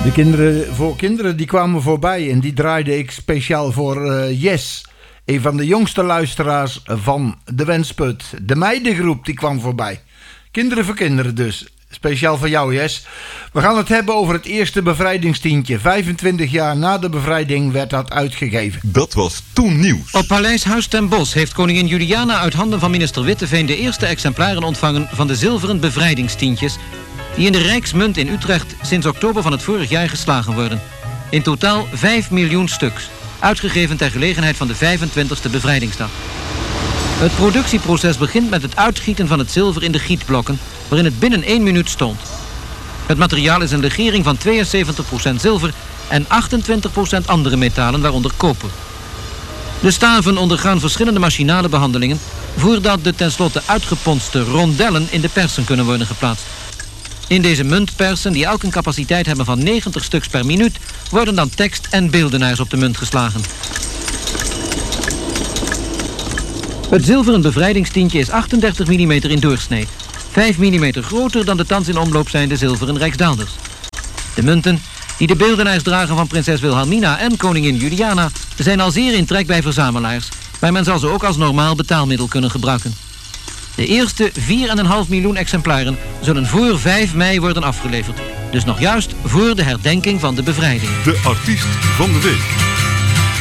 Voor kinderen die kwamen voorbij en die draaide ik speciaal voor Yes. Een van de jongste luisteraars van de Wensput. De meidengroep die kwam voorbij. Kinderen voor kinderen dus. Speciaal voor jou, Yes. We gaan het hebben over het eerste bevrijdingstientje. 25 jaar na de bevrijding werd dat uitgegeven. Dat was toen nieuws. Op Paleishuis ten Bosch heeft koningin Juliana uit handen van minister Witteveen de eerste exemplaren ontvangen van de zilveren bevrijdingstientjes, die in de Rijksmunt in Utrecht sinds oktober van het vorig jaar geslagen worden. In totaal 5 miljoen stuks, uitgegeven ter gelegenheid van de 25e bevrijdingsdag. Het productieproces begint met het uitgieten van het zilver in de gietblokken, waarin het binnen 1 minuut stond. Het materiaal is een legering van 72% zilver en 28% andere metalen, waaronder koper. De staven ondergaan verschillende machinale behandelingen voordat de tenslotte uitgeponste rondellen in de persen kunnen worden geplaatst. In deze muntpersen, die elk een capaciteit hebben van 90 stuks per minuut, worden dan tekst en beeldenaars op de munt geslagen. Het zilveren bevrijdingstientje is 38 mm in doorsnee, 5 mm groter dan de thans in omloop zijnde zilveren rijksdaalders. De munten, die de beeldenaars dragen van prinses Wilhelmina en koningin Juliana, zijn al zeer in trek bij verzamelaars, maar men zal ze ook als normaal betaalmiddel kunnen gebruiken. De eerste 4,5 miljoen exemplaren zullen voor 5 mei worden afgeleverd. Dus nog juist voor de herdenking van de bevrijding. De artiest van de week.